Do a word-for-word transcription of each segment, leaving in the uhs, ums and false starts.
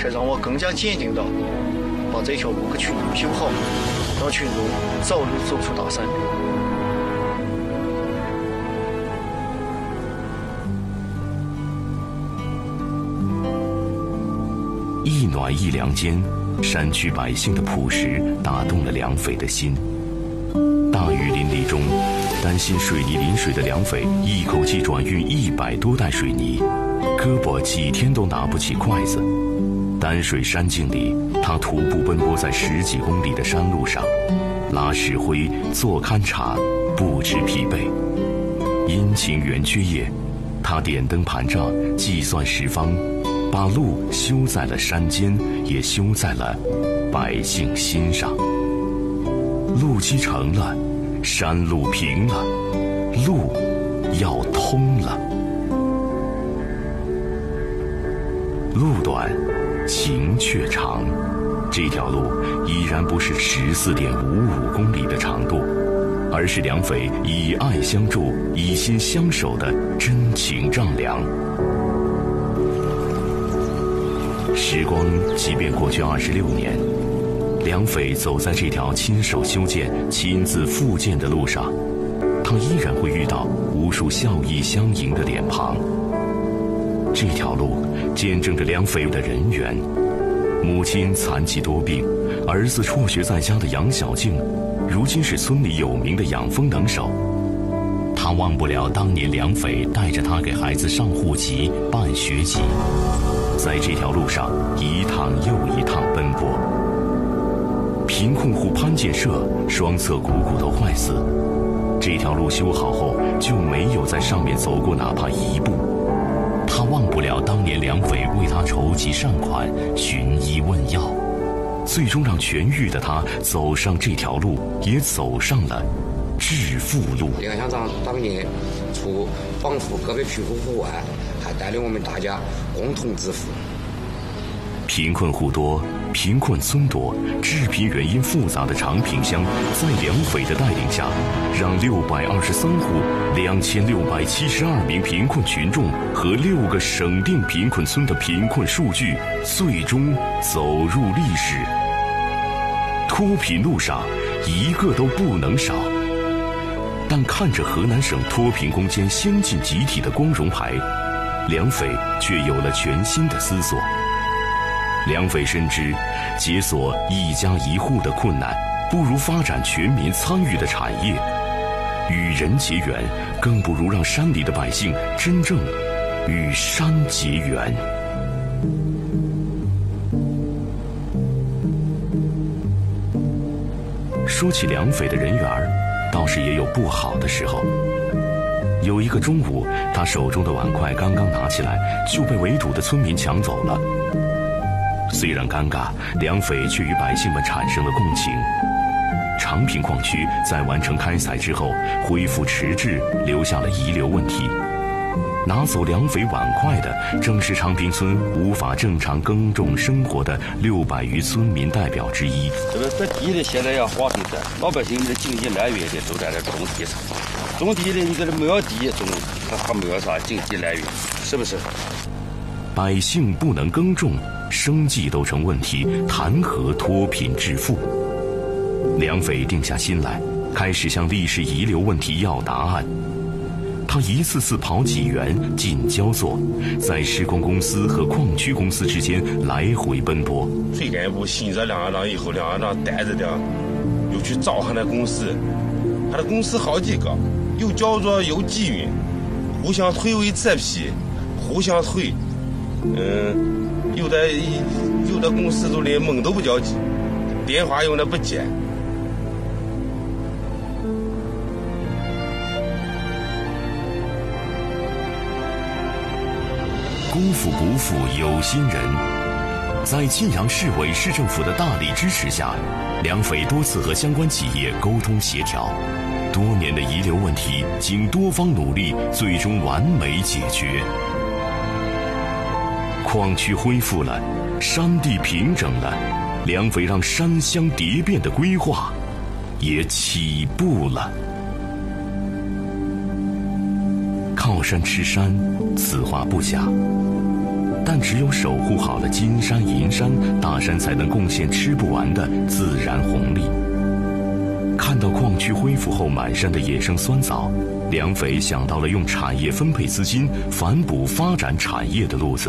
却让我更加坚定地把这条路给群众修好，让群众早日走出大山。 一暖一凉间，山区百姓的朴实打动了梁匪的心。大雨淋漓中，担心水泥淋水的梁匪一口气转运一百多袋水泥，胳膊几天都拿不起筷子。淡水山径里，他徒步奔波在十几公里的山路上，拉石灰、做勘察，不知疲惫。阴晴圆缺夜，他点灯盘杖，计算时方，把路修在了山间，也修在了百姓心上。路基成了，山路平了，路要通了。路短，情却长。这条路依然不是十四点五五公里的长度，而是梁匪以爱相助、以心相守的真情丈量。时光即便过去二十六年，梁匪走在这条亲手修建、亲自复建的路上，他依然会遇到无数笑意相迎的脸庞。这条路见证着梁匪的人缘。母亲残疾多病，儿子辍学在家的杨小静，如今是村里有名的养蜂能手。他忘不了当年梁匪带着他给孩子上户籍、办学籍，在这条路上一趟又一趟奔波。贫困户潘建设双侧股骨头坏死，这条路修好后就没有在上面走过哪怕一步。他忘不了当年梁匪为他筹集善款、寻医问药，最终让痊愈的他走上这条路，也走上了致富路。 梁乡长当年除帮扶个别贫困户外，还带领我们大家共同致富。 贫困户多，贫困村多，致贫原因复杂的长坪乡，在梁匪的带领下，让六百二十三户、两千六百七十二名贫困群众和六个省定贫困村的贫困数据，最终走入历史。脱贫路上，一个都不能少。但看着河南省脱贫攻坚先进集体的光荣牌，梁匪却有了全新的思索。梁匪深知，解锁一家一户的困难，不如发展全民参与的产业；与人结缘，更不如让山里的百姓真正与山结缘。说起梁匪的人缘儿，倒是也有不好的时候。有一个中午，他手中的碗筷刚刚拿起来，就被围堵的村民抢走了。虽然尴尬，梁匪却与百姓们产生了共情。长坪矿区在完成开采之后恢复迟滞，留下了遗留问题。拿走梁匪碗筷的，正是长坪村无法正常耕种生活的六百余村民代表之一。 这个这地的现在要划分的，老百姓的经济来源的都在这种地上，种地的你这没有地种，它还没有啥经济来源，是不是？ 百姓不能耕种，生计都成问题，谈何脱贫致富？梁匪定下心来，开始向历史遗留问题要答案。他一次次跑济源、进焦作，在施工公司和矿区公司之间来回奔波。 最干部信任梁院长以后，梁院长带着的又去找他的公司，他的公司好几个，又焦作又济运，互相推诿扯皮，互相推。嗯，有的有的公司都连门都不叫起，电话有的不接。 功夫不负有心人，在晋阳市委市政府的大力支持下，梁匪多次和相关企业沟通协调，多年的遗留问题经多方努力，最终完美解决。矿区恢复了，山地平整了，梁匪让山乡蝶变的规划也起步了。靠山吃山，此话不假。 但只有守护好了金山银山，大山才能贡献吃不完的自然红利。看到矿区恢复后满山的野生酸枣，梁斐想到了用产业分配资金反哺发展产业的路子。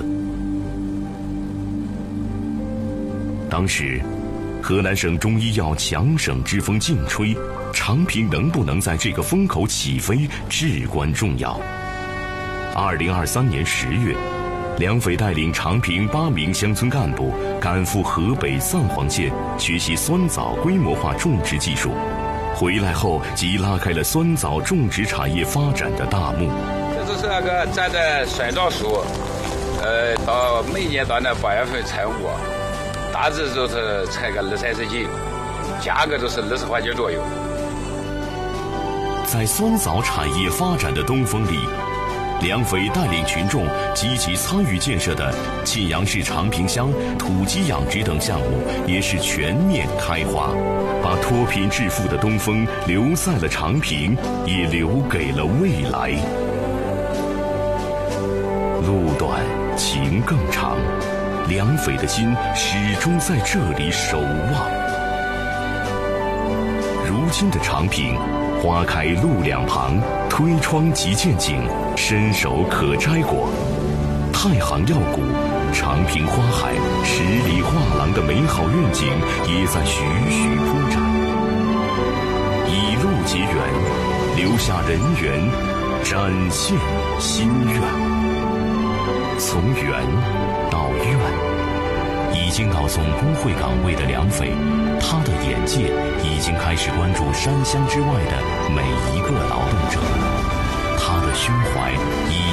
当时河南省中医药强省之风劲吹，长平能不能在这个风口起飞至关重要。二零二三年十月，梁斐带领长平八名乡村干部赶赴河北丧黄县学习酸枣规模化种植技术，回来后即拉开了酸枣种植产业发展的大幕。 这就是那个摘的酸枣树，呃，到每年到那八月份采果，大致就是采个二三十斤，价格都是二十块钱左右。 在酸枣产业发展的东风里，梁斐带领群众积极参与建设的沁阳市长平乡土鸡养殖等项目也是全面开花，把脱贫致富的东风留在了长平，也留给了未来。路短情更长，梁斐的心始终在这里守望。如今的长平，花开路两旁，推窗即见景，伸手可摘果。太行药谷、长平花海、十里画廊的美好愿景也在徐徐铺展。以路结缘，留下人缘，展现心愿。从缘到愿，已经到总工会岗位的梁斐，他的眼界已经开始关注山乡之外的每一个劳动者，他的胸怀已